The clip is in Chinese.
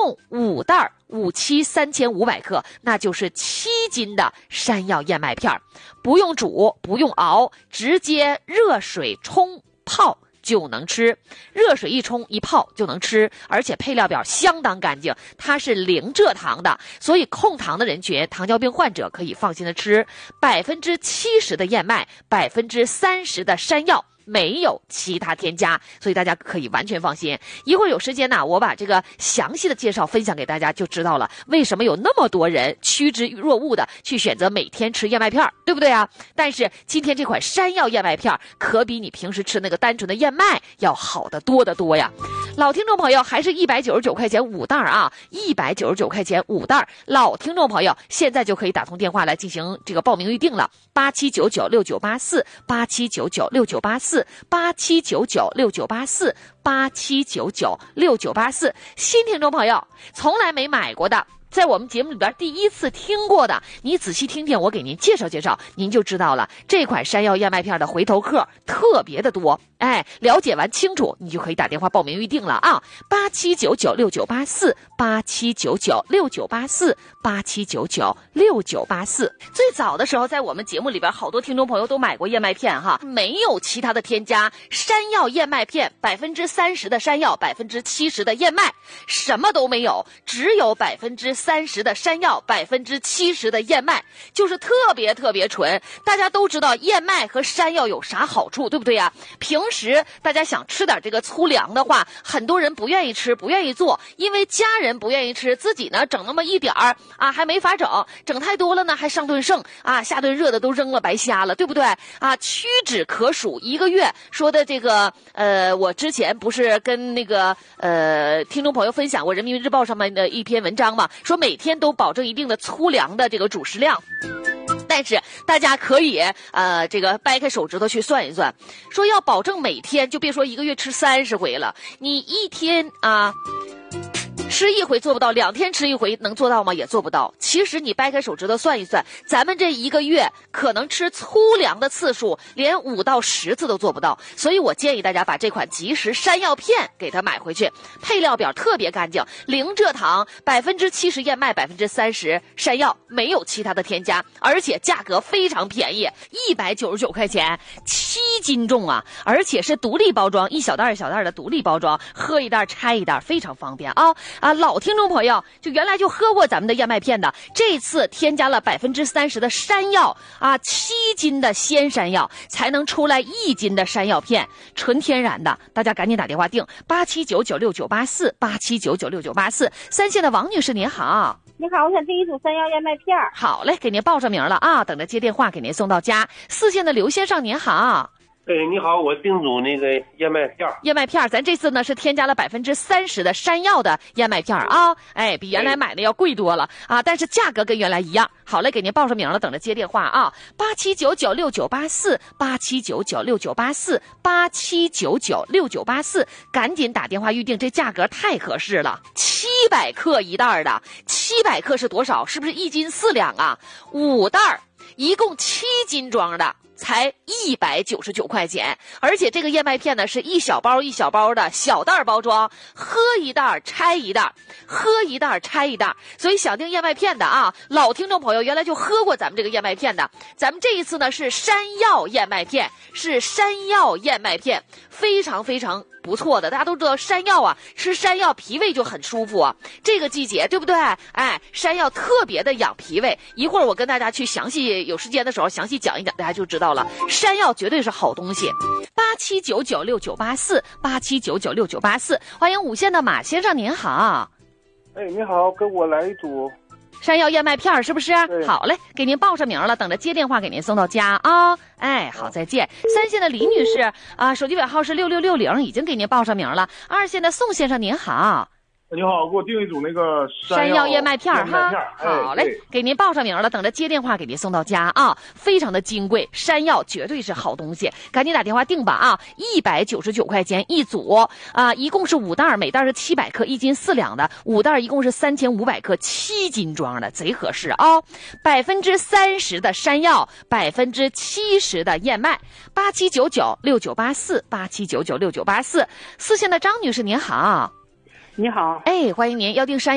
共5袋5期3500克，那就是7斤的山药燕麦片，不用煮，不用熬，直接热水冲泡就能吃，热水一冲一泡就能吃，而且配料表相当干净，它是零蔗糖的，所以控糖的人群、糖尿病患者可以放心的吃。70%的燕麦，30%的山药，没有其他添加，所以大家可以完全放心。一会儿有时间呢，我把这个详细的介绍分享给大家，就知道了为什么有那么多人趋之若鹜的去选择每天吃燕麦片，对不对啊？但是今天这款山药燕麦片可比你平时吃那个单纯的燕麦要好得多得多呀。老听众朋友还是199块钱5袋啊，199块钱5袋。老听众朋友现在就可以打通电话来进行这个报名预定了，87996984，87996984，87996984，87996984。新听众朋友从来没买过的，在我们节目里边第一次听过的，你仔细听听我给您介绍介绍，您就知道了。这款山药燕麦片的回头客特别的多，了解完清楚，你就可以打电话报名预定了啊，87996984，87996984，87996984。最早的时候，在我们节目里边，好多听众朋友都买过燕麦片哈，没有其他的添加，山药燕麦片30%的山药，70%的燕麦，什么都没有，只有30%的山药，70%的燕麦，就是特别特别纯。大家都知道燕麦和山药有啥好处，对不对呀？平时大家想吃点这个粗粮的话，很多人不愿意吃，不愿意做，因为家人不愿意吃，自己呢整那么一点儿啊，还没法整太多了呢，还上顿剩啊，下顿热的都扔了，白瞎了，对不对啊？屈指可数1个月。说的这个我之前不是跟那个听众朋友分享过人民日报上面的一篇文章嘛，说每天都保证一定的粗粮的这个主食量。但是大家可以这个掰开手指头去算一算，说要保证每天，就别说1个月吃30回了，你一天吃一回做不到，2天吃一回能做到吗？也做不到。其实你掰开手指头算一算，咱们这1个月可能吃粗粮的次数连5到10次都做不到。所以我建议大家把这款即食山药片给它买回去，配料表特别干净，零蔗糖，70%燕麦，30%山药，没有其他的添加，而且价格非常便宜，199块钱，7斤重啊，而且是独立包装，一小袋一小袋的独立包装，喝一袋拆一袋，非常方便啊。老听众朋友就原来就喝过咱们的燕麦片的，这次添加了30%的山药7斤的鲜山药才能出来1斤的山药片，纯天然的，大家赶紧打电话订87996984，87996984。3线的王女士您好。 你好，我想订一组山药燕麦片。 好嘞，给您报上名了啊，等着接电话给您送到家。4线的刘先生您好。 你好，我订组那个燕麦片。 燕麦片，咱这次呢是添加了30%的山药的燕麦片啊，比原来买的要贵多了啊，但是价格跟原来一样。好嘞，给您报上名了，等着接电话啊，87996984，87996984，87996984，赶紧打电话预定，这价格太合适了，700克一袋的，700克是多少？是不是1斤4两啊？5袋，一共7斤装的。才199块钱，而且这个燕麦片呢是一小包一小包的小袋包装，喝一袋拆一袋，喝一袋拆一袋。所以想订燕麦片的啊，老听众朋友原来就喝过咱们这个燕麦片的，咱们这一次呢是山药燕麦片，非常非常不错的。大家都知道山药啊，吃山药脾胃就很舒服啊，这个季节对不对？山药特别的养脾胃。一会儿我跟大家去详细有时间的时候详细讲一讲，大家就知道了。山药绝对是好东西。87996984，87996984。欢迎5线的马先生您好。 你好，跟我来一组山药燕麦片是不是？好嘞，给您报上名了，等着接电话给您送到家啊。好，再见。3线的李女士手机尾号是6660，已经给您报上名了。2线的宋先生您好。 你好，给我订一组那个山药燕麦片哈。好嘞，给您报上名了，等着接电话给您送到家啊，非常的金贵，山药绝对是好东西，赶紧打电话订吧啊，199块钱一组一共是5袋，每袋是700克，1斤4两的，5袋一共是3500克，7斤装的，贼合适啊！30%的山药，70%的燕麦，87996984，87996984。4线的张女士您好。 你好， 欢迎您，要订山药。